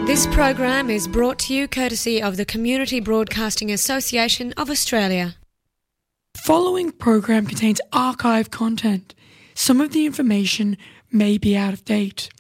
This program is brought to you courtesy of the Community Broadcasting Association of Australia. Following program contains archive content. Some of the information may be out of date.